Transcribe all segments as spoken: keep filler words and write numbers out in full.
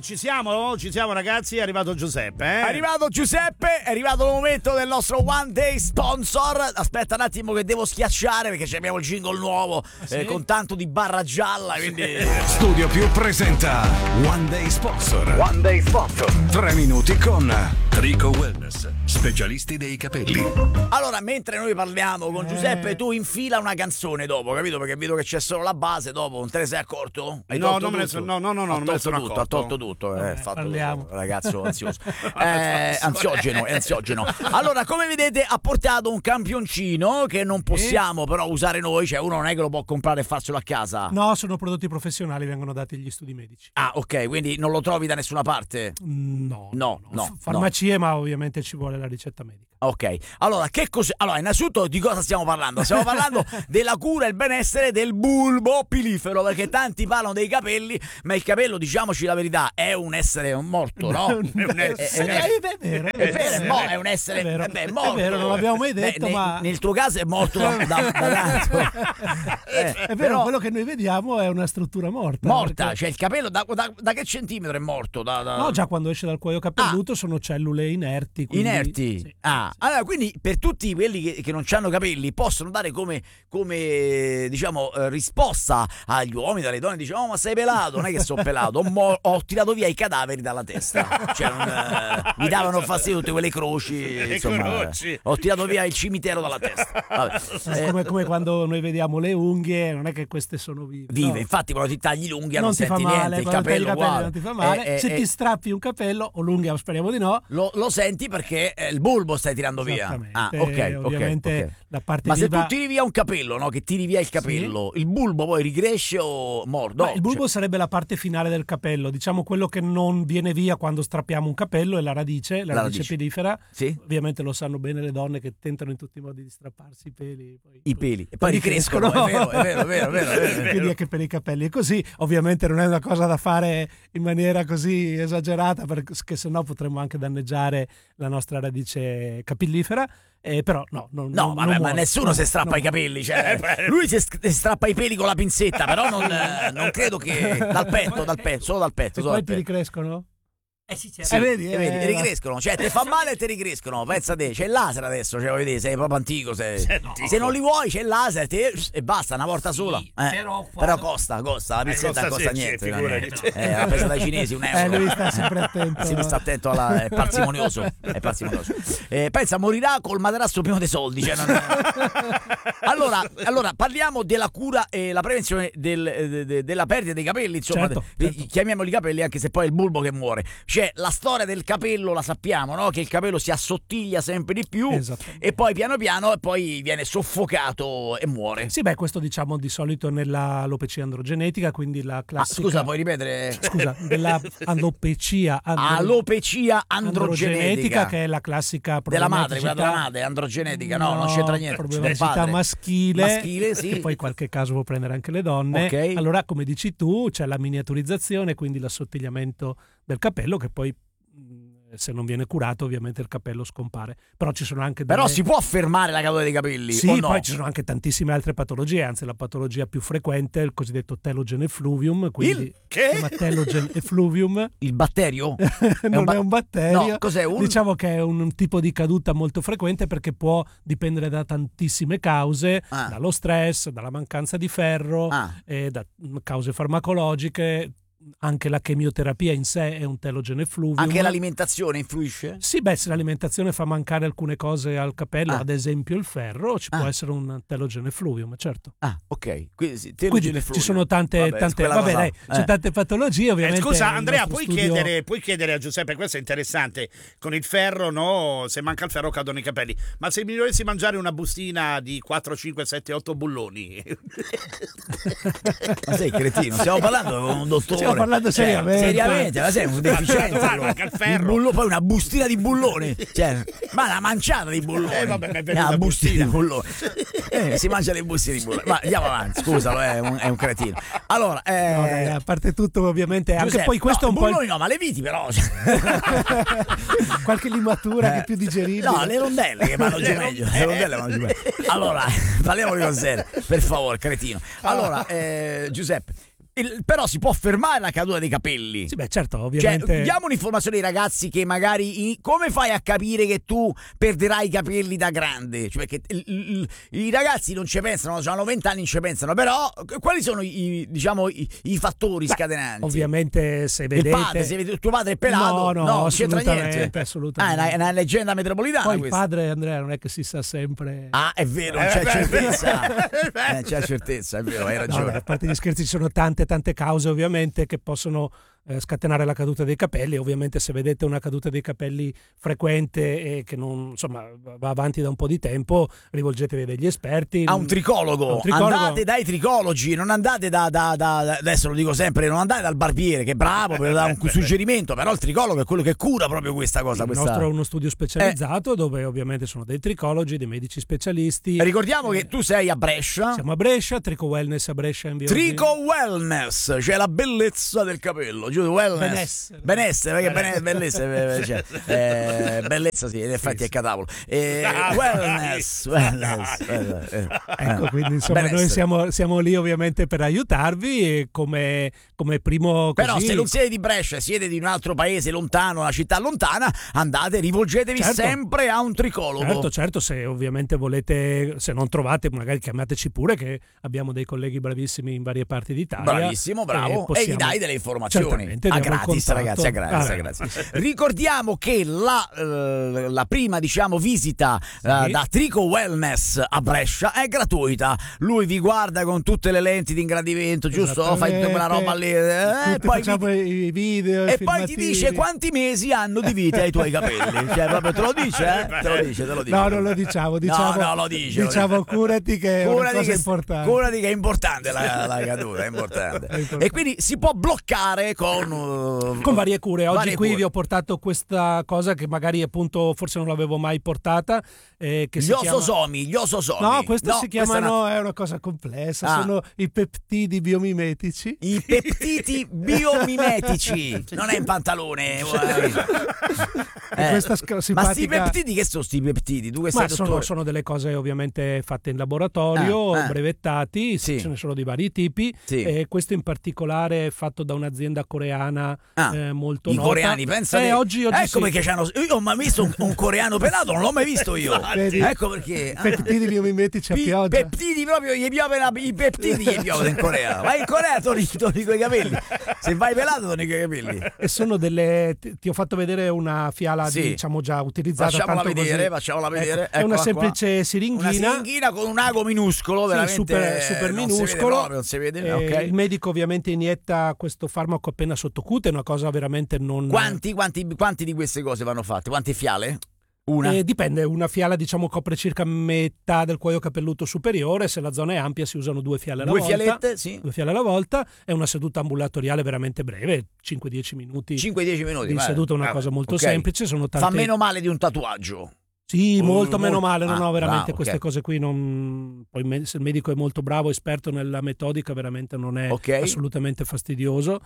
ci siamo? Ci siamo ragazzi, è arrivato Giuseppe, eh? È arrivato Giuseppe, è arrivato il momento del nostro One Day Sponsor. Aspetta un attimo che devo schiacciare perché abbiamo il jingle nuovo, ah, sì? eh, con tanto di barra gialla, quindi... Studio Più presenta One Day Sponsor. One Day Sponsor. Tre minuti con Trico Wellness, specialisti dei capelli. Allora, mentre noi parliamo con Giuseppe, tu infila una canzone dopo, capito? Perché vedo che c'è solo la base dopo, non te ne sei accorto? Hai no, non me ne so, no, no, no, no, non me ne sono tutto, accorto. Ha tolto tutto, eh, Vabbè, fatto parliamo. tutto, ragazzo ansioso. eh, ansiogeno, è ansiogeno. Allora, come vedete, ha portato un campioncino che non possiamo però usare noi, cioè uno non è che lo può comprare e farselo a casa. No, sono prodotti professionali, vengono dati agli studi medici. Ah, ok, quindi non lo trovi da nessuna parte? No, no, no. F- farmacie, no. Ma ovviamente ci vuole la ricetta medica. Ok, allora che cos'è? Allora, innanzitutto di cosa stiamo parlando? Stiamo parlando della cura e il benessere del bulbo pilifero, perché tanti parlano dei capelli, ma il capello, diciamoci la verità, è un essere morto, no? È un essere. È, è, è vero, è, vero, è, mo- è un essere è vero, eh beh, è morto. È vero, non l'abbiamo mai detto, beh, ma nel, nel tuo caso è morto da, da, da tanto. Eh, è vero, però... quello che noi vediamo è una struttura morta. Morta, perché... cioè il capello da, da, da che centimetro è morto? Da, da... No, già quando esce dal cuoio capelluto ah. sono cellule inerti. Quindi... Inerti? Sì, ah, sì. Allora, quindi per tutti quelli che, che non hanno capelli possono dare come, come diciamo eh, risposta agli uomini, alle donne, dice oh ma sei pelato, non è che sono pelato, ho, mo- ho tirato via i cadaveri dalla testa, cioè non, eh, mi davano fastidio tutte quelle croci, insomma, croci. Ho tirato via il cimitero dalla testa. Vabbè. Eh, come, come quando noi vediamo le unghie, non è che queste sono vive. Vive, no. Infatti quando ti tagli l'unghia non, non senti male, niente, il capello, capelli non ti fa male. Eh, Se eh, ti strappi un capello o l'unghia, speriamo di no, lo, lo senti perché eh, il bulbo stai tirando via. Ah, ok, ovviamente okay, okay. La parte ma viva... se tu tiri via un capello, no? Che tiri via il capello, sì. Il bulbo poi ricresce o mordo? No, il bulbo cioè... sarebbe la parte finale del capello, diciamo quello che non viene via quando strappiamo un capello è la radice, la, la radice, radice pilifera. Sì. Ovviamente lo sanno bene le donne che tentano in tutti i modi di strapparsi i peli. Poi, I peli. E poi, poi ricrescono, è vero, è vero, è vero, è vero, è vero. Quindi anche per i capelli è così. Ovviamente non è una cosa da fare in maniera così esagerata perché sennò potremmo anche danneggiare la nostra radice capillifera. Eh, però no, non, no non, vabbè, non ma nessuno si strappa no. i capelli, cioè, lui si strappa i peli con la pinzetta, però non, non credo che dal petto, dal petto, solo dal petto. E solo poi dal ti petto. ricrescono? Eh sì, certo. Eh, vedi, eh, vedi, ti ricrescono, cioè te fa male e ti ricrescono, pensa te, c'è il laser adesso, cioè, vedere, sei proprio antico, sei, no. Se non li vuoi c'è il laser te, e basta, una volta sola, sì, eh. però, però costa, costa, la pizzetta eh, costa, costa niente, sì, niente. Eh, la presa dai cinesi un euro. Eh, lui sta sempre attento. Sì, sta attento, alla, è parsimonioso, è parsimonioso. Eh, pensa, morirà col materasso pieno dei soldi, cioè, non... allora, allora, parliamo della cura e la prevenzione del, de, de, della perdita dei capelli, insomma, certo, de, certo. Chiamiamoli capelli anche se poi è il bulbo che muore. Cioè, la storia del capello la sappiamo, no? Che il capello si assottiglia sempre di più e poi piano piano e poi viene soffocato e muore. Sì, beh, questo diciamo di solito nella alopecia androgenetica, quindi la classica... Ah, scusa, puoi ripetere? Scusa, della alopecia andro... alopecia androgenetica, androgenetica, che è la classica della madre, quella della madre, androgenetica, no, no non c'entra niente. Problematicità maschile, maschile sì. Che poi in qualche caso può prendere anche le donne. Okay. Allora, come dici tu, c'è la miniaturizzazione, quindi l'assottigliamento del capello che poi se non viene curato ovviamente il capello scompare, però ci sono anche delle... però si può fermare la caduta dei capelli sì, o no? Poi ci sono anche tantissime altre patologie, anzi la patologia più frequente è il cosiddetto telogen effluvium, quindi il che? telogen effluvium il batterio? non è un, ba- è un batterio, no, cos'è un... diciamo che è un tipo di caduta molto frequente perché può dipendere da tantissime cause, ah. dallo stress, dalla mancanza di ferro, ah. eh, da cause farmacologiche. Anche la chemioterapia in sé è un telogen effluvium. Anche l'alimentazione influisce? Sì, beh, se l'alimentazione fa mancare alcune cose al capello, ah. ad esempio il ferro, ci ah. può essere un telogen effluvium, certo. Ah, ok. Quindi, sì, Quindi effluvium. ci sono tante, vabbè, tante, vabbè, dai, eh. c'è tante patologie, ovviamente. Eh, scusa, Andrea, puoi, studio... chiedere, puoi chiedere a Giuseppe, questo è interessante, con il ferro, no? Se manca il ferro cadono i capelli. Ma se mi dovessi mangiare una bustina di quattro, cinque, sette, otto bulloni? Ma sei cretino, stiamo parlando con un dottore. Stiamo parlando seriamente. Seriamente, ma sei un deficiente. Allora. Il ferro. Il bullo, poi una bustina di bulloni, cioè, ma una manciata di bulloni. Eh, vabbè, ma è una bustina, bustina di bulloni. Eh, si mangia le bustine di bulloni. Ma andiamo avanti, scusalo, è un, è un cretino. Allora, eh, no, dai, a parte tutto, ovviamente, Giuseppe, anche poi questo no, è un po'. Bulloni no, ma le viti, però. Qualche limatura eh, che è più digeribile. No, le rondelle che vanno giù meglio. Le rondelle vanno giù meglio. Allora, parliamo di cose serie, per favore, cretino. Allora, eh, Giuseppe. il, però si può fermare la caduta dei capelli. Sì, beh, certo, ovviamente. Cioè, diamo un'informazione ai ragazzi che magari i, come fai a capire che tu perderai i capelli da grande? Cioè, perché il, il, i ragazzi non ci pensano, hanno venti anni, non ci pensano, però quali sono i, diciamo, i, i fattori beh, scatenanti? Ovviamente se vedete il padre, se vedete, tuo padre è pelato, no, no, no non c'entra niente. Assolutamente. Ah, è una, una leggenda metropolitana. Poi questa. il padre, Andrea, non è che si sa sempre. Ah, è vero, non c'è eh, certezza. eh, c'è certezza, è vero, hai ragione. No, a parte gli scherzi, ci sono tante tante cause ovviamente che possono eh, scatenare la caduta dei capelli. Ovviamente se vedete una caduta dei capelli frequente e che non, insomma, va avanti da un po' di tempo, rivolgetevi a degli esperti. A un tricologo. un tricologo. Andate dai tricologi, non andate da, da, da adesso lo dico sempre, non andate dal barbiere che è bravo per dare un suggerimento, però il tricologo è quello che cura proprio questa cosa. Il questa... nostro è uno studio specializzato eh. dove ovviamente sono dei tricologi, dei medici specialisti. Ricordiamo che tu sei a Brescia. Siamo a Brescia, Trico Wellness a Brescia in via Trico Wellness, cioè la bellezza del capello, giusto? Wellness. Benessere. Benessere, perché bene, bellezza, cioè, eh, bellezza sì, in effetti sì, è catavolo. Eh, wellness, wellness, wellness. Eh, ecco, quindi insomma benessere. Noi siamo, siamo lì ovviamente per aiutarvi come, come primo così. Però se non siete di Brescia, siete di un altro paese lontano, una città lontana, andate, rivolgetevi certo. sempre a un tricologo. Certo, certo, se ovviamente volete, se non trovate, magari chiamateci pure che abbiamo dei colleghi bravissimi in varie parti d'Italia. Bravissimo, bravo. E, possiamo... e gli dai delle informazioni. A gratis, ragazzi, a gratis, ah, a gratis. Ricordiamo che la, uh, la prima, diciamo, visita uh, sì. da Trico Wellness a Brescia è gratuita. Lui vi guarda con tutte le lenti di ingrandimento, giusto? Fai quella roba lì. Eh, poi facciamo vi... i video. E i poi ti dice quanti mesi hanno di vita i tuoi capelli. Cioè, proprio te lo dice, eh? Te lo dice, te lo dice. No, non lo diciamo. diciamo no, no, lo dice. Diciamo, lo dice. curati che è curati una cosa che, importante. Curati che è importante la, la caduta, è importante. È importante. E quindi si può bloccare con... Uh, con varie cure. Oggi varie qui cure. vi ho portato questa cosa che magari appunto forse non l'avevo mai portata. Eh, che gli si ososomi, chiama... gli ososomi. No, questo no, si chiamano, è una, è una cosa complessa. Ah. Sono i peptidi biomimetici. I peptidi biomimetici. Non è in pantalone. eh. Questa sc- simpatica... Ma sti peptidi che sono sti peptidi? Tu che Ma sei sono, sono delle cose ovviamente fatte in laboratorio, ah, ah. brevettati, sì. Ce ne sono di vari tipi. Sì. Eh, questo in particolare è fatto da un'azienda coreana ah. eh, molto I nota. coreani, pensa eh, oggi, oggi ecco sì. perché c'hanno... Io ho mai visto un, un coreano pelato, non l'ho mai visto io. Vedi? Ecco perché... Peptidi biomimetici a pioggia. Peptidi proprio, gli piove la, i peptidi gli piove in Corea. Vai in Corea, toni, toni coi capelli. Se vai pelato, toni coi capelli. E sono delle... Ti, ti ho fatto vedere una fiala, sì. diciamo, già utilizzata. Facciamola tanto vedere, così. facciamola vedere. Ecco, è una semplice qua. siringhina. Una siringhina con un ago minuscolo, sì, veramente super, super non minuscolo. Si vede proprio, non si vede, okay. Il medico ovviamente inietta questo farmaco appena sottocute, è una cosa veramente non... Quanti, quanti, quanti di queste cose vanno fatte? Quante fiale? Una? Eh, dipende, una fiala diciamo copre circa metà del cuoio capelluto superiore, se la zona è ampia si usano due fiale alla due volta. Due fialette, sì. Due fiale alla volta, è una seduta ambulatoriale veramente breve, cinque dieci minuti. cinque dieci minuti. In seduta è una ah, cosa molto okay. semplice, sono tante... Fa meno male di un tatuaggio. Sì, molto uh, meno molto... male, no, ah, no, veramente bravo, queste okay. cose qui non... Poi se il medico è molto bravo, esperto nella metodica, veramente non è okay. assolutamente fastidioso.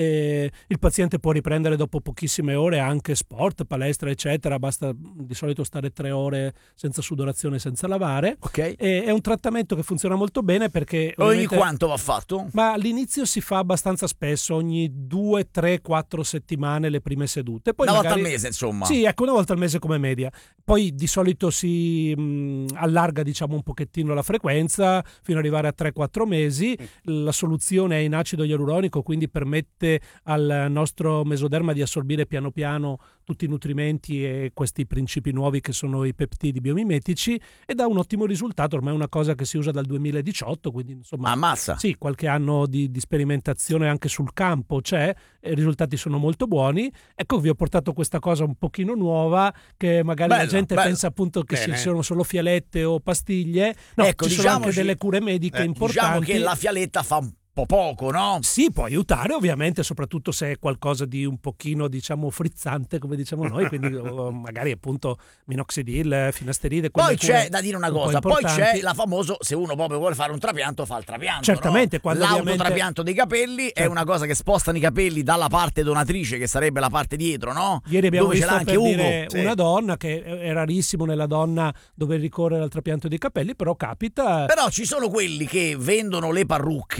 E il paziente può riprendere dopo pochissime ore anche sport, palestra, eccetera, basta di solito stare tre ore senza sudorazione, senza lavare. Okay. E è un trattamento che funziona molto bene perché... Ogni quanto va fatto? Ma all'inizio si fa abbastanza spesso, ogni due, tre, quattro settimane le prime sedute. Poi una magari... volta al mese, insomma. Sì, ecco, una volta al mese come media. Poi di solito si mh, allarga diciamo un pochettino la frequenza fino ad arrivare a tre quattro mesi. La soluzione è in acido ialuronico, quindi permette al nostro mesoderma di assorbire piano piano tutti i nutrimenti e questi principi nuovi che sono i peptidi biomimetici, e dà un ottimo risultato. Ormai è una cosa che si usa dal duemiladiciotto, quindi insomma ammazza. Sì, qualche anno di, di sperimentazione anche sul campo c'è, e i risultati sono molto buoni. Ecco, vi ho portato questa cosa un pochino nuova che magari Bella. la gente Bello. pensa appunto che Bene. ci siano solo fialette o pastiglie. No, ecco, ci sono anche delle cure mediche eh, importanti. Diciamo che la fialetta fa un po' poco, no? Sì, può aiutare ovviamente, soprattutto se è qualcosa di un pochino, diciamo, frizzante, come diciamo noi, quindi magari appunto minoxidil, finasteride. Poi c'è da dire una cosa, poi c'è la famoso, se uno proprio vuole fare un trapianto, fa il trapianto. Certamente, no? quando l'autotrapianto ovviamente... dei capelli certo. è una cosa che spostano i capelli dalla parte donatrice, che sarebbe la parte dietro, no? Ieri abbiamo dove visto ce l'ha anche per dire sì. una donna, che è rarissimo nella donna dover ricorrere al trapianto dei capelli, però capita. Però ci sono quelli che vendono le parrucche, adesso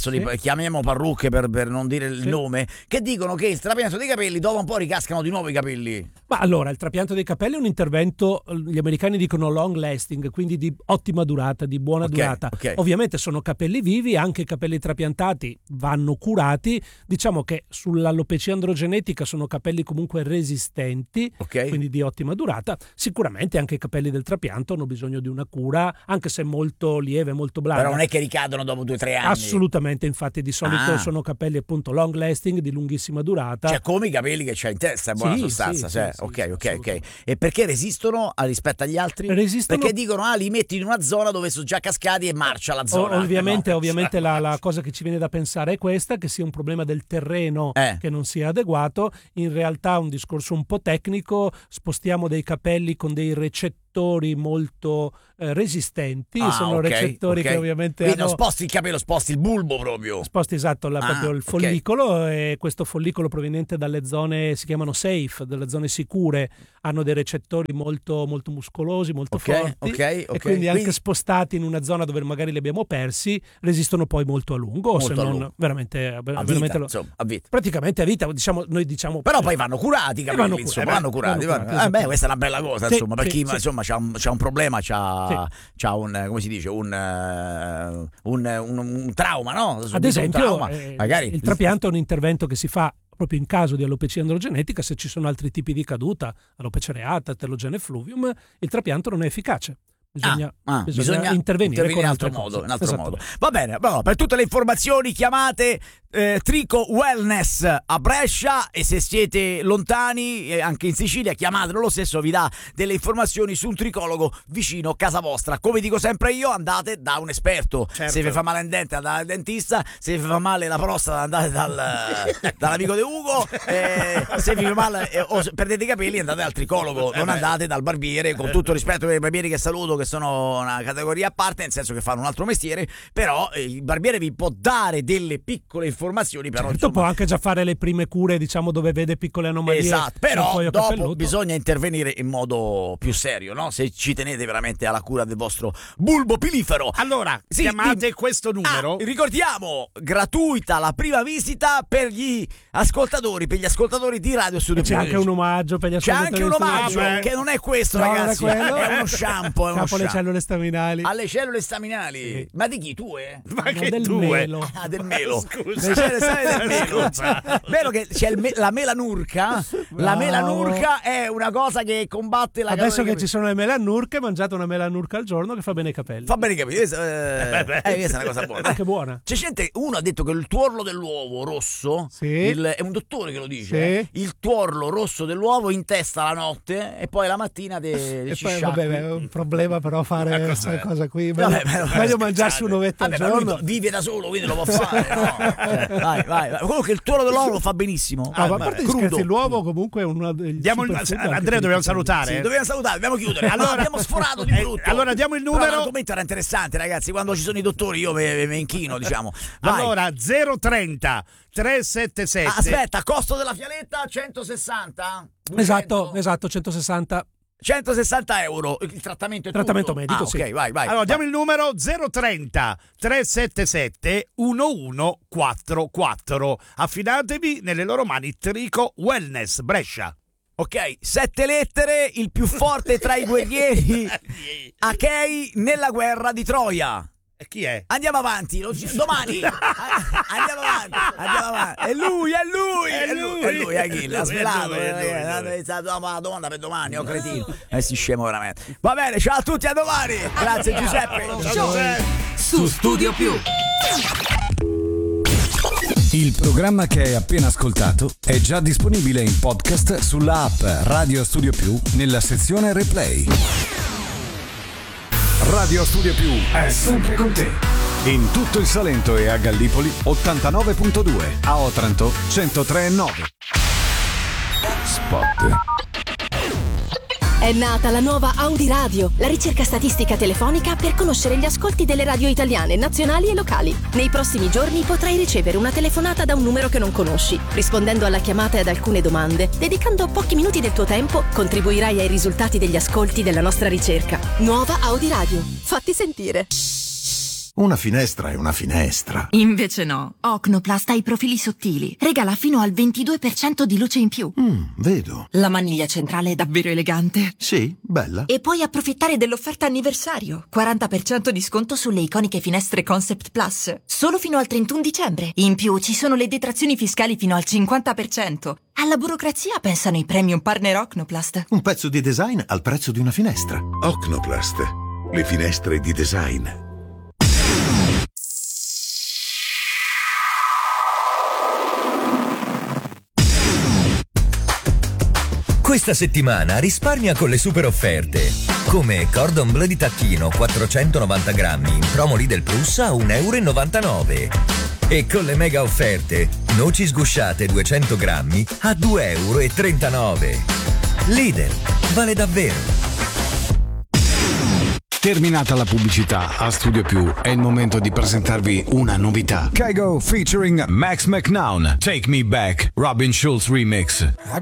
capezzoli, sì. chiamiamo parrucche per, per non dire il sì. nome, che dicono che il trapianto dei capelli dopo un po' ricascano di nuovo i capelli. Ma allora, il trapianto dei capelli è un intervento, gli americani dicono long lasting, quindi di ottima durata, di buona okay, durata. Okay. Ovviamente sono capelli vivi, anche i capelli trapiantati vanno curati. Diciamo che sull'alopecia androgenetica sono capelli comunque resistenti, okay. quindi di ottima durata. Sicuramente anche i capelli del trapianto hanno bisogno di una cura, anche se molto lieve, molto blanda. Però non è che ricadono dopo due o tre anni. Assolutamente, infatti di solito ah. sono capelli appunto long lasting, di lunghissima durata. Cioè come i capelli che c'hai in testa, è buona sì, sostanza. Sì, cioè. sì, ok, sì, ok, ok. E perché resistono rispetto agli altri? Resistono... Perché dicono, ah, li metti in una zona dove sono già cascati e marcia la zona. O, ovviamente, no, ovviamente la, la cosa che ci viene da pensare è questa, che sia un problema del terreno eh. che non sia adeguato. In realtà un discorso un po' tecnico, spostiamo dei capelli con dei recettori molto eh, resistenti, ah, sono okay, recettori okay. che ovviamente quindi hanno... non sposti il capello, sposti il bulbo proprio. Sposti esatto la, ah, proprio il follicolo okay. e questo follicolo proveniente dalle zone, si chiamano safe, dalle zone sicure, hanno dei recettori molto, molto muscolosi, molto okay, forti okay, okay. e quindi anche quindi... spostati in una zona dove magari li abbiamo persi resistono poi molto a lungo, molto se non lungo. veramente, a veramente vita, lo... insomma, a vita. praticamente a vita, diciamo, noi diciamo però poi vanno curati i capelli, vanno, insomma, vanno curati, vanno curati. Eh, beh, questa è una bella cosa, sì, insomma, per chi sì, insomma c'ha un, c'ha un problema, c'ha, sì. c'ha un, come si dice, un, uh, un, un, un trauma, no? Subito ad esempio trauma, eh, magari il trapianto è un intervento che si fa proprio in caso di alopecia androgenetica. Se ci sono altri tipi di caduta, alopecia areata, telogene fluvium, il trapianto non è efficace. Bisogna, ah, ah, bisogna, bisogna intervenire, intervenire in altro modo, in altro modo. Va bene, no, per tutte le informazioni chiamate eh, Trico Wellness a Brescia, e se siete lontani eh, anche in Sicilia chiamatelo lo stesso, vi dà delle informazioni su un tricologo vicino a casa vostra. Come dico sempre io, andate da un esperto. Certo. Se vi fa male un dente andate dal dentista, se vi fa male la prostata andate dal, dall'amico di Ugo, eh, se vi fa male eh, o perdete i capelli andate dal tricologo, non andate dal barbiere, con tutto rispetto per i barbieri che saluto, che sono una categoria a parte, nel senso che fanno un altro mestiere, però il barbiere vi può dare delle piccole informazioni, però certo, insomma, può anche già fare le prime cure, diciamo, dove vede piccole anomalie. Esatto, però dopo bisogna intervenire in modo più serio, no? Se ci tenete veramente alla cura del vostro bulbo pilifero. Allora, sì, chiamate di... questo numero. Ah, ricordiamo, gratuita la prima visita per gli ascoltatori, per gli ascoltatori di Radio Studio Più. C'è anche un omaggio per gli ascoltatori. C'è anche un omaggio, ah, che non è questo, no, ragazzi, è, è uno shampoo, è uno alle cellule staminali. Alle cellule staminali. Sì. Ma di chi? Tu, eh? Ma no, che del tu, melo. Ah, del melo. Scusa. Le cellule staminali del melo. Vero che c'è il me- la melanurca? Bravo. La melanurca è una cosa che combatte la Adesso che ci sono le melanurche, mangiate una melanurca al giorno che fa bene i capelli. Fa bene i capelli. Eh, eh, eh, questa è una cosa buona. Anche buona. C'è gente, uno ha detto che il tuorlo dell'uovo rosso, sì. il, è un dottore che lo dice, sì. il tuorlo rosso dell'uovo in testa la notte e poi la mattina te, e ci poi, sciacqui. Vabbè, è un problema però fare questa cosa qui. Vabbè, meglio, meglio mangiarsi un ovetto vabbè, al giorno. Vive da solo, quindi lo può fare, no? Cioè, vai, vai, vai. Comunque il tuorlo dell'uovo lo fa benissimo. Ah, ma a parte crudo. Scherzi, l'uovo comunque è uno degli diamo il, Andrea, dobbiamo salutare. Sì, dobbiamo salutare, dobbiamo chiudere. Allora, abbiamo sforato di brutto. Eh, allora diamo il numero. Però l'argomento era interessante, ragazzi. Quando ci sono i dottori io mi, mi inchino, diciamo. Vai. Allora, zero trenta trecentosettantasette. Ah, aspetta, costo della fialetta centosessanta? duecento? Esatto, esatto, centosessanta. centosessanta euro il trattamento è trattamento tutto? medico, ah, sì. Ok, vai, vai. Allora, vai. diamo il numero zero trenta trecentosettantasette undici quarantaquattro. Affidatevi nelle loro mani, Trico Wellness Brescia. Ok, sette lettere, il più forte tra i guerrieri Achei nella guerra di Troia. E chi è? Andiamo avanti, lo, domani andiamo avanti, andiamo avanti. È lui, è lui, è lui, è lui, Achille, ha svelato. È stata una domanda per domani, oh cretino. Eh si scemo veramente. Va bene, ciao a tutti, a domani. Grazie Giuseppe. Ciao. Su Studio Più. Il programma che hai appena ascoltato è già disponibile in podcast sulla app Radio Studio Più nella sezione Replay. Radio Studio Più è sempre con te. In tutto il Salento e a Gallipoli ottantanove virgola due, a Otranto centotré virgola nove. Spot. È nata la nuova Audi Radio, la ricerca statistica telefonica per conoscere gli ascolti delle radio italiane, nazionali e locali. Nei prossimi giorni potrai ricevere una telefonata da un numero che non conosci. Rispondendo alla chiamata e ad alcune domande, dedicando pochi minuti del tuo tempo, contribuirai ai risultati degli ascolti della nostra ricerca. Nuova Audi Radio. Fatti sentire. Una finestra è una finestra. Invece no. Ocnoplast ha i profili sottili. Regala fino al ventidue per cento di luce in più. Mm, vedo. La maniglia centrale è davvero elegante. Sì, bella. E puoi approfittare dell'offerta anniversario. quaranta per cento di sconto sulle iconiche finestre Concept Plus. Solo fino al trentuno dicembre. In più ci sono le detrazioni fiscali fino al cinquanta per cento. Alla burocrazia pensano i premium partner Ocnoplast. Un pezzo di design al prezzo di una finestra. Ocnoplast. Le finestre di design. Questa settimana risparmia con le super offerte, come Cordon Bleu di tacchino quattrocentonovanta grammi in promo Lidl Plus a uno e novantanove euro. E con le mega offerte, noci sgusciate duecento grammi a due e trentanove euro. Lidl, vale davvero. Terminata la pubblicità, a Studio Più è il momento di presentarvi una novità. Kygo featuring Max McNown, Take Me Back, Robin Schulz remix.